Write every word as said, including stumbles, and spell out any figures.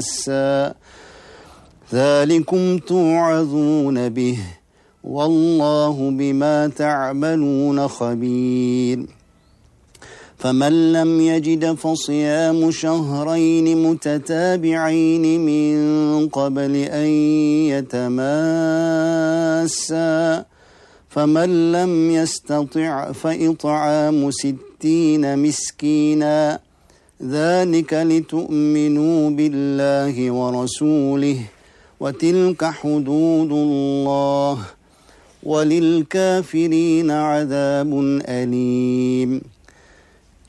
تَمَاسًّا ذَلِكُمْ تُوعَظُونَ بِهِ وَاللَّهُ بِمَا تَعْمَلُونَ خَبِيرٌ فمن لم يجد فصيام شهرين متتابعين من قبل أن يتماسا فمن لم يستطع فإطعام ستين مسكينا ذلك لتؤمنوا بالله ورسوله وتلك حدود الله وللكافرين عذاب أليم